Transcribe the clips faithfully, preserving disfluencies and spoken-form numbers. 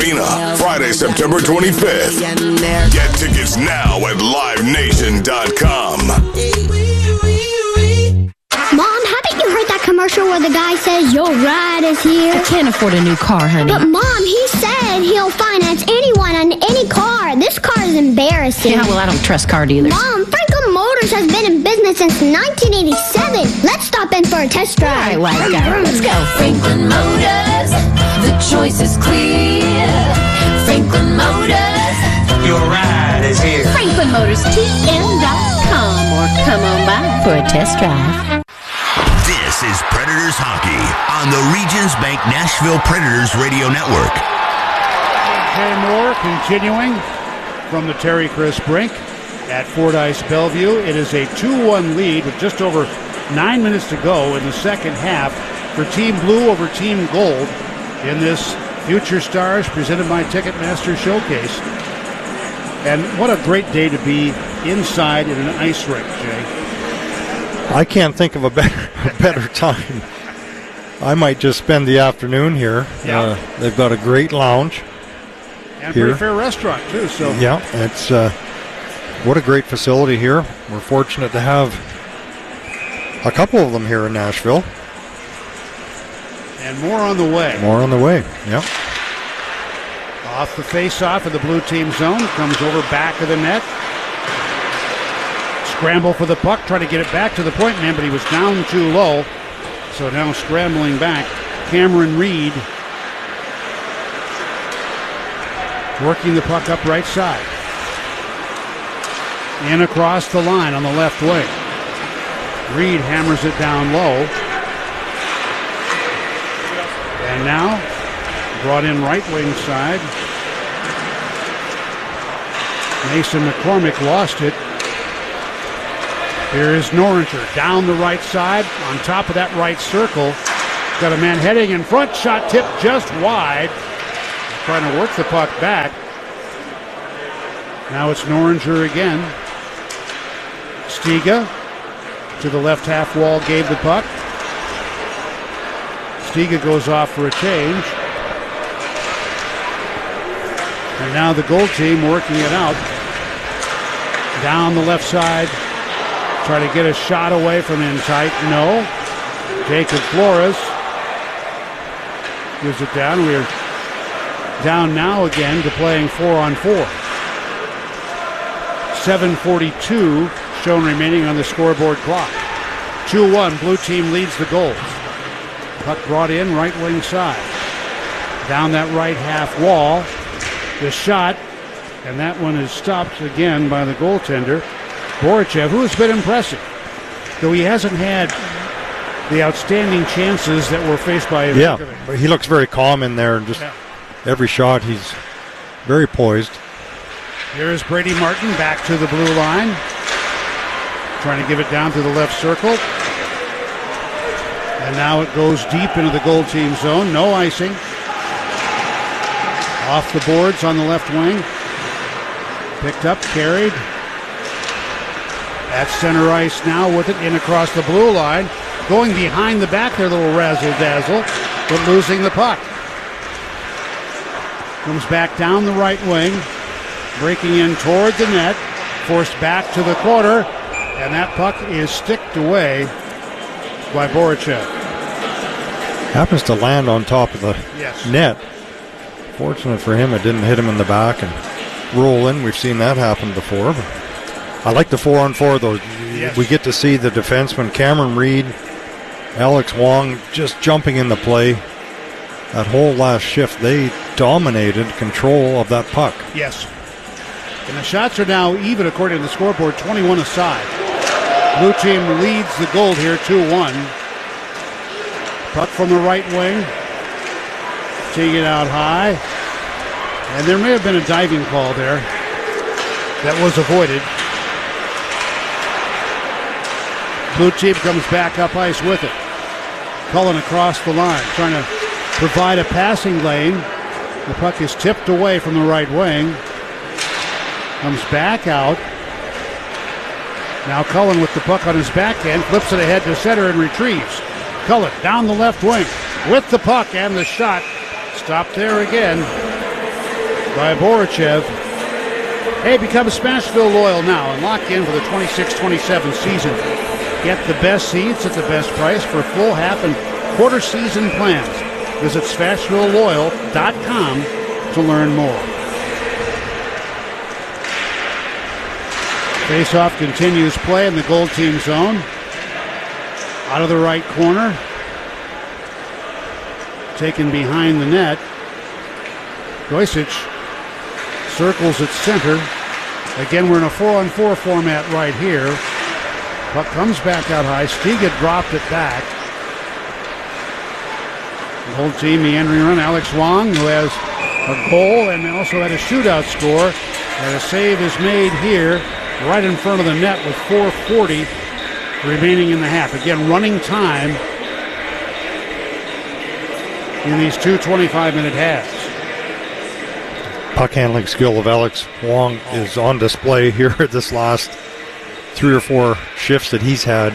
Arena, Friday, September twenty-fifth. Get tickets now at live nation dot com. Mom, haven't you heard that commercial where the guy says, your ride is here? I can't afford a new car, honey. But, Mom, he said he'll finance anyone on any car. This car is embarrassing. Yeah, well, I don't trust car dealers. Mom, Franklin Motors has been in business since nineteen eighty-seven. Let's stop in for a test drive. All right, wise guy. Let's go. Franklin Motors, the choice is clear. Franklin Motors, your ride is here. Franklin Motors T M dot com or come on by for a test drive. This is Predators Hockey on the Regions Bank Nashville Predators Radio Network. Jay Moore continuing from the Terry Chris Brink at Fordyce Bellevue. It is a two one lead with just over nine minutes to go in the second half for Team Blue over Team Gold in this Future Stars presented by Ticketmaster Showcase. And what a great day to be inside in an ice rink, Jay. I can't think of a better a better time. I might just spend the afternoon here. Yeah. Uh, they've got a great lounge. And here. pretty fair restaurant, too. So yeah, it's uh, what a great facility here. We're fortunate to have a couple of them here in Nashville. And more on the way. More on the way, yeah. Off the face-off of the blue team zone. Comes over back of the net. Scramble for the puck, trying to get it back to the point man, but he was down too low. So now scrambling back, Cameron Reed working the puck up right side. In across the line on the left wing. Reed hammers it down low. And now brought in right wing side. Mason McCormick lost it. Here is Noringer down the right side on top of that right circle. Got a man heading in front. Shot tipped just wide. Trying to work the puck back. Now it's Noringer again. Stiga to the left half wall, gave the puck. Stiga goes off for a change. And now the goal team working it out. Down the left side. Try to get a shot away from in tight. No. Jacob Flores gives it down. We're down now again to playing four on four. seven forty-two shown remaining on the scoreboard clock. two one, blue team leads the goals. Puck brought in right wing side. Down that right half wall. The shot, and that one is stopped again by the goaltender, Borichev, who has been impressive. Though he hasn't had the outstanding chances that were faced by him. Yeah, but he looks very calm in there. Just yeah. Every shot, he's very poised. Here is Brady Martin back to the blue line. Trying to give it down to the left circle. And now it goes deep into the goal team zone. No icing. Off the boards on the left wing. Picked up, carried. At center ice now with it in across the blue line. Going behind the back there, little razzle-dazzle, but losing the puck. Comes back down the right wing. Breaking in toward the net. Forced back to the corner. And that puck is sticked away by Borichev. Happens to land on top of the yes. net. Fortunate for him, it didn't hit him in the back and roll in. We've seen that happen before. But I like the four on four, though. Yes. We get to see the defenseman, Cameron Reed, Alex Wong, just jumping in the play. That whole last shift, they dominated control of that puck. Yes. And the shots are now even according to the scoreboard, twenty-one aside. Blue team leads the goal here, two one. Puck from the right wing. Teeing it out high. And there may have been a diving call there. That was avoided. Blue team comes back up ice with it. Cullen across the line, trying to provide a passing lane. The puck is tipped away from the right wing. Comes back out. Now Cullen with the puck on his backhand, flips it ahead to center and retrieves. Cullen down the left wing with the puck and the shot. Stopped there again by Borochev. Hey, become Smashville Loyal now and lock in for the twenty-six twenty-seven season. Get the best seats at the best price for full, half, and quarter season plans. Visit Smashville Loyal dot com to learn more. Face-off continues play in the gold team zone. Out of the right corner. Taken behind the net. Goisic circles at center. Again, we're in a four-on-four format right here. Puck comes back out high. Stiga dropped it back. The whole team meandering around. Alex Wong, who has a goal and also had a shootout score. And a save is made here right in front of the net with four forty remaining in the half. Again, running time in these two twenty-five minute halves. Puck handling skill of Alex Wong is on display here at this last three or four shifts that he's had.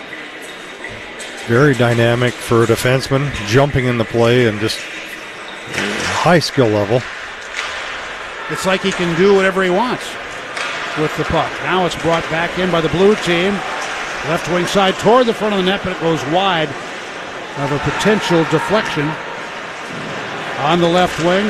Very dynamic for a defenseman, jumping in the play and just high skill level. It's like he can do whatever he wants with the puck. Now it's brought back in by the blue team. Left wing side toward the front of the net, but it goes wide of a potential deflection on the left wing.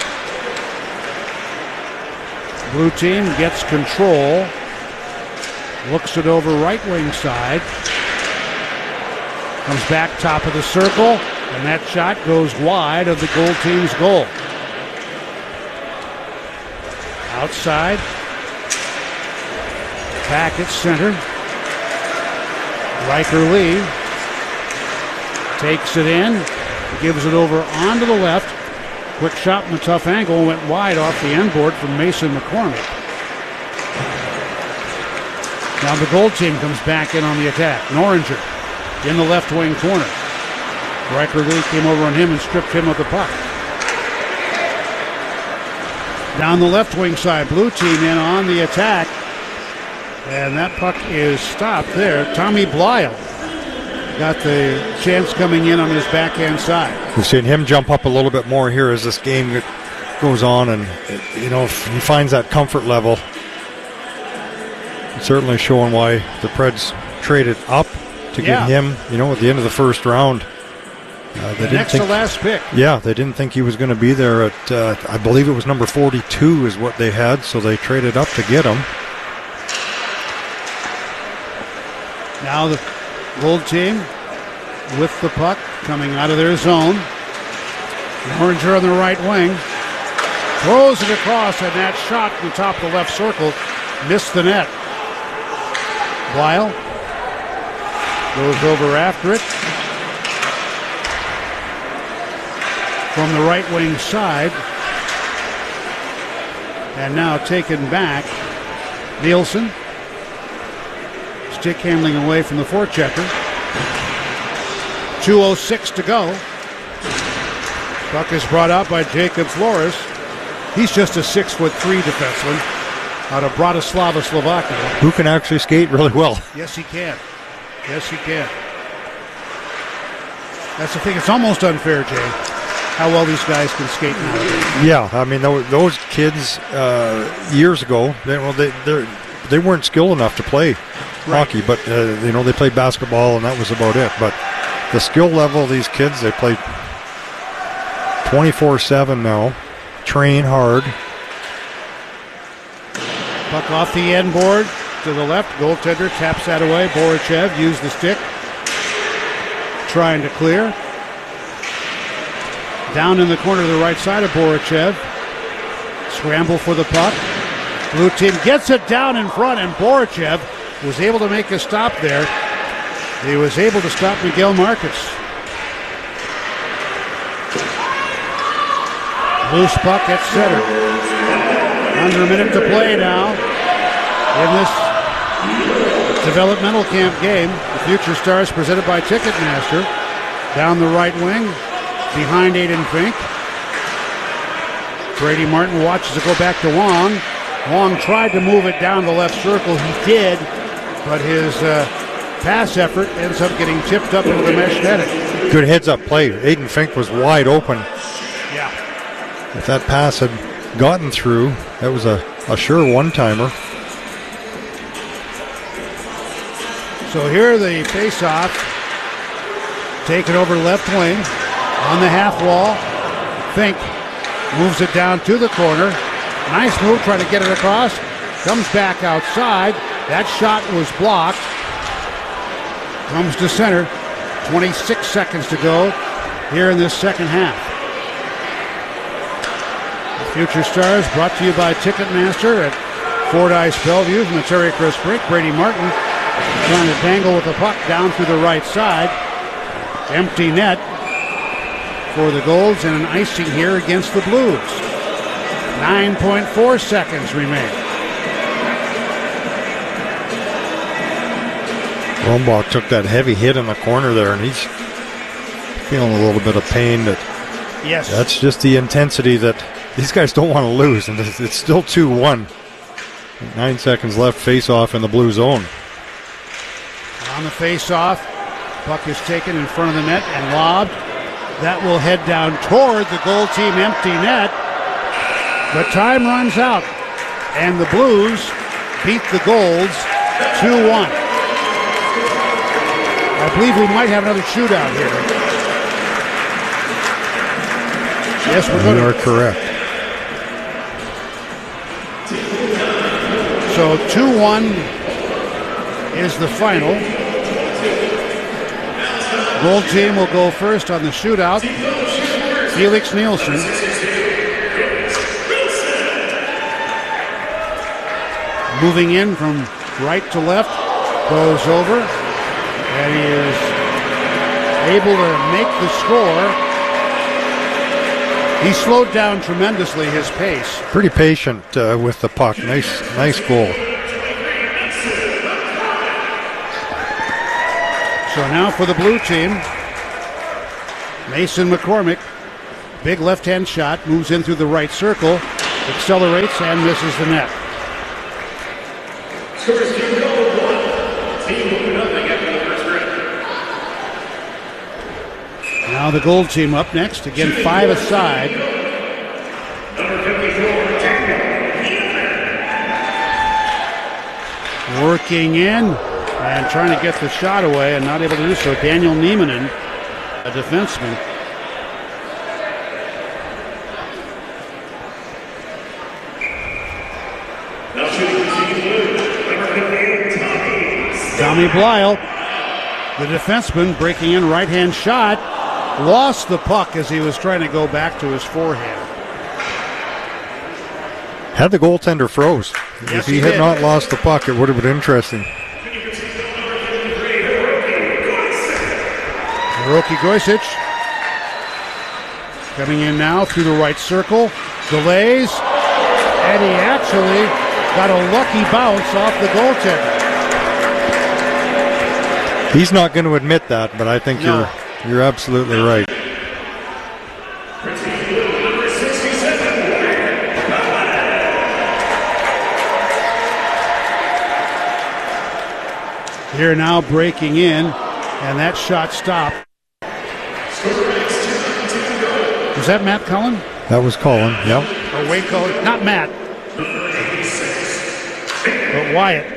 Blue team gets control. Looks it over right wing side. Comes back top of the circle, and that shot goes wide of the gold team's goal. Outside. Back at center. Riker Lee takes it in, gives it over onto the left. Quick shot from a tough angle, went wide off the end board from Mason McCormick. Now the gold team comes back in on the attack. Noringer in the left wing corner. Riker Lee came over on him and stripped him of the puck. Down the left wing side, blue team in on the attack. And that puck is stopped there. Tommy Blyle got the chance coming in on his backhand side. We've seen him jump up a little bit more here as this game goes on, and you know, if he finds that comfort level, it's certainly showing why the Preds traded up to Yeah. get him. You know, at the end of the first round, uh, they The didn't next think, to last pick. Yeah, they didn't think he was going to be there at. Uh, I believe it was number forty-two is what they had, so they traded up to get him. Now the gold team with the puck coming out of their zone. Noringer on the right wing. Throws it across, and that shot from the top of the left circle missed the net. Blyle goes over after it. From the right wing side. And now taken back. Nielsen. Stick handling away from the forechecker. two oh six to go. Puck is brought out by Jacob Flores. He's just a six foot three defenseman out of Bratislava, Slovakia. Who can actually skate really well. Yes, he can. Yes, he can. That's the thing. It's almost unfair, Jay, how well these guys can skate nowadays. Yeah, I mean, those, those kids uh, years ago, they, well, they they're, they weren't skilled enough to play Right. hockey, but uh, you know, they played basketball and that was about it. But the skill level of these kids, they play twenty-four seven now, train hard. Puck off the end board to the left. Goaltender taps that away. Borochev used the stick. Trying to clear. Down in the corner to the right side of Borochev. Scramble for the puck. Blue team gets it down in front, and Borochev was able to make a stop there. He was able to stop Miguel Marcus. Loose puck at center. Under a minute to play now in this developmental camp game. The Future Stars presented by Ticketmaster. Down the right wing, behind Aiden Fink. Brady Martin watches it go back to Wong. Wong tried to move it down the left circle. He did, but his uh, pass effort ends up getting tipped up into the mesh netting. Good heads-up play. Aiden Fink was wide open. Yeah. If that pass had gotten through. That was a, a sure one-timer. So here the face-off, taken over left wing, on the half wall. Fink moves it down to the corner. Nice move, trying to get it across. Comes back outside. That shot was blocked. Comes to center. twenty-six seconds to go here in this second half. The Future Stars brought to you by Ticketmaster at Fordyce Bellevue from the Terry Chris break. Brady Martin trying to dangle with the puck down through the right side. Empty net for the Golds and an icing here against the Blues. nine point four seconds remain. Rombach took that heavy hit in the corner there, and he's feeling a little bit of pain. That yes, that's just the intensity that these guys don't want to lose, and it's still two one. Nine seconds left, face-off in the blue zone. On the face-off, puck is taken in front of the net and lobbed. That will head down toward the goal team empty net. But time runs out, and the Blues beat the Golds two one. I believe we might have another shootout here. Yes, we're going to. You are correct. So two one is the final. Gold team will go first on the shootout. Felix Nielsen. Moving in from right to left, goes over, and he is able to make the score. He slowed down tremendously his pace. Pretty patient uh, with the puck. Nice, nice goal. So now for the blue team, Mason McCormick, big left-hand shot, moves in through the right circle, accelerates and misses the net. Now the Gold team up next, again five aside. Working in and trying to get the shot away and not able to do so. Daniel Niemanen, a defenseman. Tommy Blyle, the defenseman, breaking in, right-hand shot. Lost the puck as he was trying to go back to his forehand. Had the goaltender froze. Yes, if he, he had did. not lost the puck, it would have been interesting. Hiroki Goisic coming in now through the right circle. Delays. And he actually got a lucky bounce off the goaltender. He's not going to admit that, but I think No. you're you're absolutely right. Here now breaking in, and that shot stopped. Was that Matt Cullen? That was Colin, yep. Or Wade Cullen? Not Matt. But Wyatt.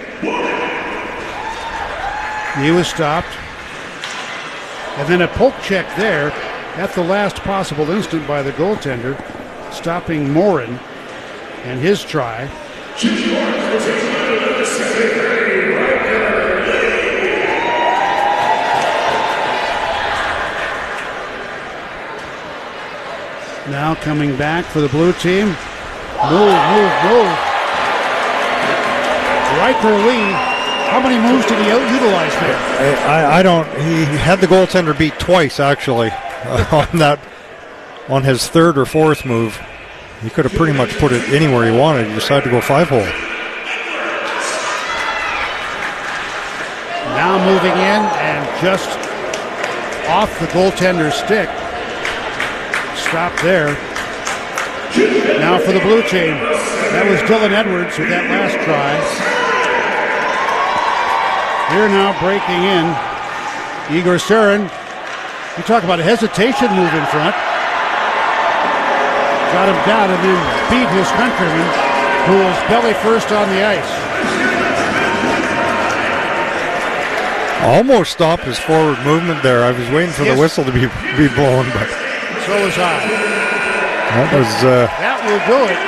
He was stopped. And then a poke check there at the last possible instant by the goaltender, stopping Morin and his try. Now coming back for the blue team. Move, move, move. Riker Lee. How many moves did he utilize there? I, I don't. He had the goaltender beat twice actually uh, on that, on his third or fourth move. He could have pretty much put it anywhere he wanted. He decided to go five hole. Now moving in and just off the goaltender's stick. Stop there. Now for the blue team. That was Dylan Edwards with that last try. Here now breaking in, Igor Sarin. You talk about a hesitation move in front. got him down and then beat his countryman, who was belly first on the ice. Almost stopped his forward movement there. I was waiting for Yes. the whistle to be be blown, but So was I. that was uh, That will do it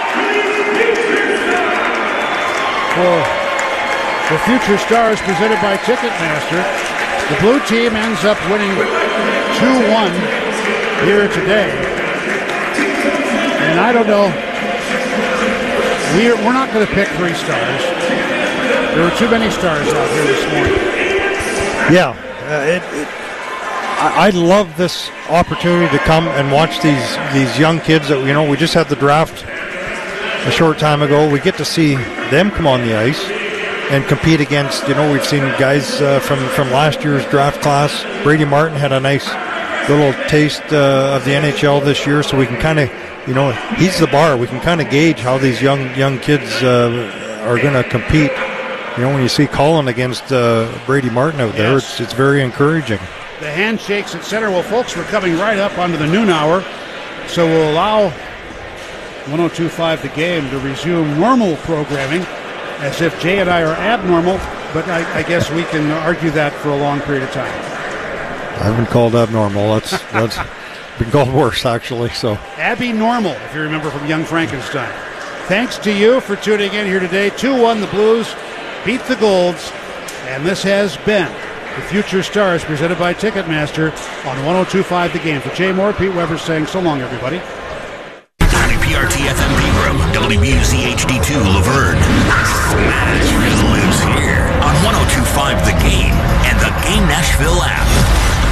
for the Future Stars presented by Ticketmaster. The blue team ends up winning two one here today. And I don't know, we're, we're not going to pick three stars. There were too many stars out here this morning. yeah. Uh, it, it, I, I love this opportunity to come and watch these these young kids that you know we just had the draft a short time ago. We get to see them come on the ice and compete against, you know, we've seen guys uh, from, from last year's draft class. Brady Martin had a nice little taste uh, of the N H L this year, so we can kind of, you know, he's the bar. We can kind of gauge how these young young kids uh, are going to compete. You know, when you see Colin against uh, Brady Martin out there, Yes. it's, it's very encouraging. The handshakes, et cetera. Well, folks, we're coming right up onto the noon hour, so we'll allow one oh two point five The Game to resume normal programming, as if Jay and I are abnormal, but I, I guess we can argue that for a long period of time. I've been called abnormal. That's that's been called worse, actually. So Abby Normal, if you remember from Young Frankenstein. Thanks to you for tuning in here today. two one, the Blues beat the Golds, and this has been the Future Stars presented by Ticketmaster on one oh two point five The Game. For Jay Moore, Pete Weber saying so long, everybody. W P R T F M Pegram, W B Z H D two Laverne. Nashville lives here on one oh two point five The Game and the Game Nashville app.